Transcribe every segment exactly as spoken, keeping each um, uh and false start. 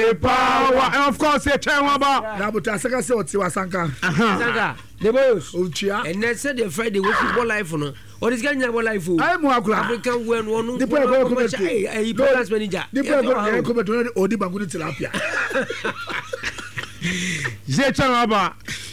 the power. And of course, you tell me about. Now, but I say, I say, what's your Sanka? Sanka, the boys. Uchia. And they said the Friday was football life on. Or this guy never life. I'm more African when one. The program commercial. He balance manager. The program commercial. Odi Bangu tilapia. You tell me about.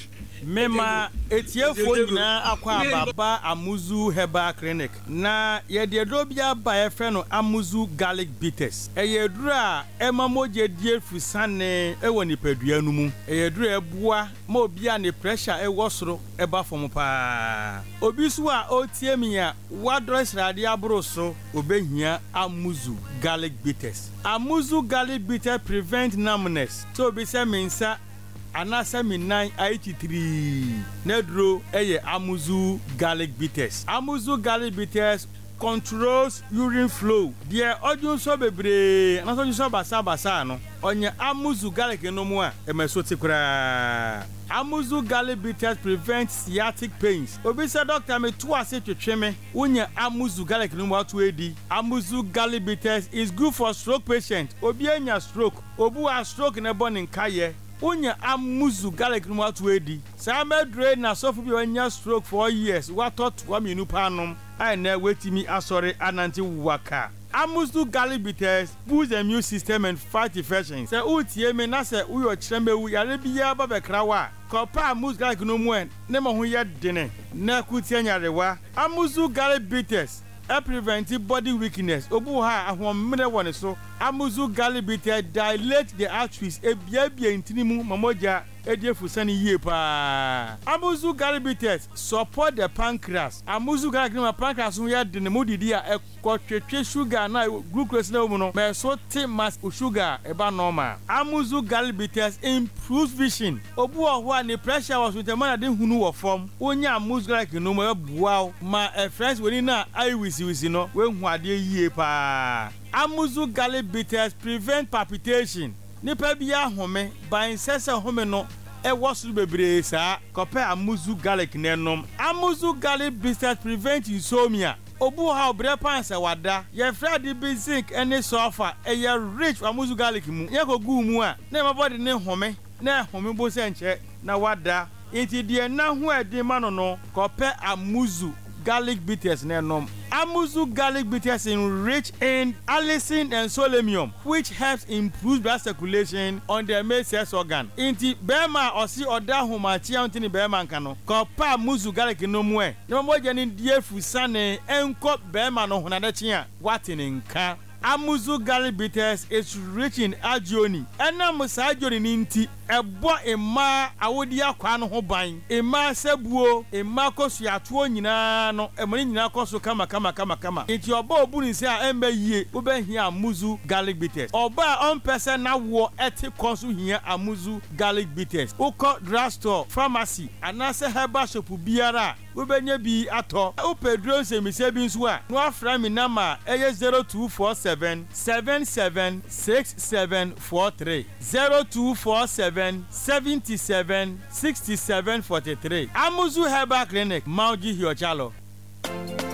Mema etiefo nyina akwa ababa Amuzu Herbal Clinic na ye de drobia ba e fe no Amuzu Garlic Bitters eye dura ema moje die fusane e woni padua nu mu eye dura ebua ma obi a ne pressure e wosoro e ba fom pa obi so a otie mi a wadress rade abro so obehia Amuzu Garlic Bitters. Amuzu Garlic Bitters prevent numbness so be say mensa anasa mi nine eighty-three nedro eye Amuzu Garlic Bitters. Amuzu Garlic Bitters controls urine flow. Dear odun so bebre na so so basa basa no onye Amuzu Garlic no mu a emesoti kura. Amuzu Garlic Bitters prevent sciatic pains. Obi say doctor me to ase twetwe me unye Amuzu Garlic no mu atu edi. Amuzu Garlic Bitters is good for stroke patient. Obi anya stroke, obu a stroke na bo nkaye. Unya Amuzu Garlic no atu edi. Sa medre na sofu bi wanya stroke for years. What thought wa minu panom. I na wetimi asore ananti waka. Amuzu Garlic Bitters boosts the immune system and fight infections. Se utie me na se uyo chembe wu yare biya ba bekrawa. Kopa Amuzu Garlic no mu en ne mo ho ye dene. Na kutie nyarewa. Amuzu Garlic Bitters e prevent body weakness. Obu ha ahomre woni so. Amuzu Garlic Bitters dilate the arteries e bia bia intinimu mamoja ediefu sani yie pa. Amuzu Garlic Bitters support the pancreas. Amuzu Garlic no pancreas no ya de ne modidi a ekotwetwe sugar na glucose na mu no me so te mass sugar e ba normal. Amuzu Garlic Bitters improves vision. Obu oho a ne pressure was with the man de hunu wo form. Onya Amuzu Garlic no mo bua ma e friends woni na ai wisi wisi no we hu ade yie pa. Amuzu Garlic Bitters prevent palpitation. Nipa bia home ban sese home no e wosu bebre sa kope Amuzu Garlic nenom. Amuzu Garlic Bitters prevent insomnia. Obu ha obre pansa wada ye fradi bi zinc ene sulfur e ye rich Amuzu Garlic mu ye ko gu mu a na mabody ne home na home bo se nche na wada inti de na hu edi ma no no kope Amuzu Garlic Bitters nenom. Amuzu Garlic Bitters enrich in allicin and selenium, which helps improve blood circulation on the male sex organ. Inti bema osi oda humachi antini bema nkano. Kopa Amuzu Garlic no mwe. Ne moja ni die fusane enko bema no hunadechi a watini nka. Amuzu Garlic Bitters is rich in agioni. Ena musa agioni ninti ebo ema awodi akwa no ho ban. Ema sebuo, ema kosu atuo nyina no, emoni nyina kosu kama kama kama kama. Inti oba obu ni se a embe yie, obe hia Amuzu Garlic Bitters. Oba on person na wo eti konsu hia Amuzu Garlic Bitters. Uko drugstore, pharmacy, anase herbal shop biara. Ubenye bi ato. Upedro se mi se bi nso a. No afra mi nama eye zero two four seven seven seven six seven four three zero two four seven seven seven six seven four three. Amuzu Herbal Clinic, Mauji Hiochalo.